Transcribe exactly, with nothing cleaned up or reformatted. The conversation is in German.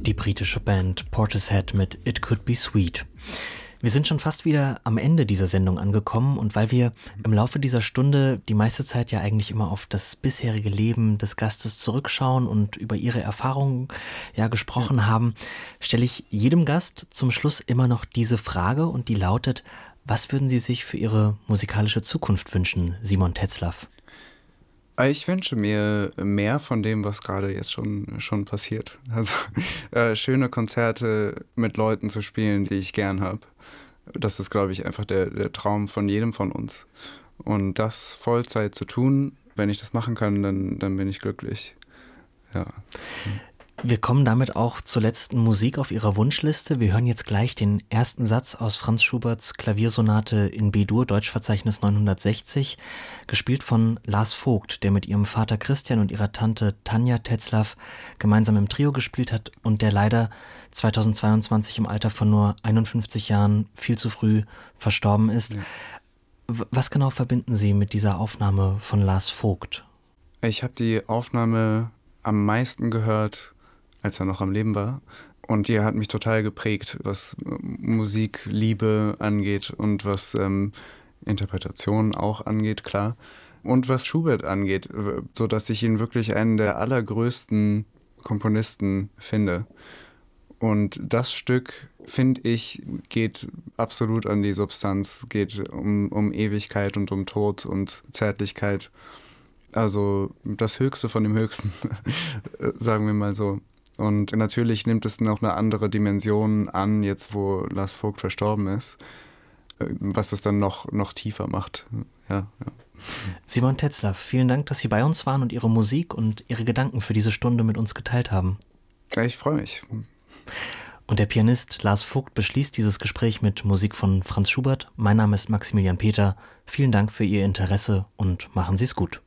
Die britische Band Portishead mit It Could Be Sweet. Wir sind schon fast wieder am Ende dieser Sendung angekommen und weil wir im Laufe dieser Stunde die meiste Zeit ja eigentlich immer auf das bisherige Leben des Gastes zurückschauen und über ihre Erfahrungen ja gesprochen ja. haben, stelle ich jedem Gast zum Schluss immer noch diese Frage und die lautet: Was würden Sie sich für Ihre musikalische Zukunft wünschen, Simon Tetzlaff? Ich wünsche mir mehr von dem, was gerade jetzt schon, schon passiert. Also äh, schöne Konzerte mit Leuten zu spielen, die ich gern habe. Das ist, glaube ich, einfach der, der Traum von jedem von uns. Und das Vollzeit zu tun, wenn ich das machen kann, dann, dann bin ich glücklich. Ja. Wir kommen damit auch zur letzten Musik auf Ihrer Wunschliste. Wir hören jetzt gleich den ersten Satz aus Franz Schuberts Klaviersonate in B-Dur, Deutschverzeichnis neunhundertsechzig, gespielt von Lars Vogt, der mit ihrem Vater Christian und ihrer Tante Tanja Tetzlaff gemeinsam im Trio gespielt hat und der leider zweitausendzweiundzwanzig im Alter von nur einundfünfzig Jahren viel zu früh verstorben ist. Ja. Was genau verbinden Sie mit dieser Aufnahme von Lars Vogt? Ich habe die Aufnahme am meisten gehört, als er noch am Leben war. Und die hat mich total geprägt, was Musikliebe angeht und was ähm, Interpretation auch angeht, klar. Und was Schubert angeht, sodass ich ihn wirklich einen der allergrößten Komponisten finde. Und das Stück, finde ich, geht absolut an die Substanz, geht um, um Ewigkeit und um Tod und Zärtlichkeit. Also das Höchste von dem Höchsten, sagen wir mal so. Und natürlich nimmt es noch eine andere Dimension an, jetzt wo Lars Vogt verstorben ist, was es dann noch, noch tiefer macht. Ja, ja. Simon Tetzlaff, vielen Dank, dass Sie bei uns waren und Ihre Musik und Ihre Gedanken für diese Stunde mit uns geteilt haben. Ja, ich freue mich. Und der Pianist Lars Vogt beschließt dieses Gespräch mit Musik von Franz Schubert. Mein Name ist Maximilian Peter. Vielen Dank für Ihr Interesse und machen Sie es gut.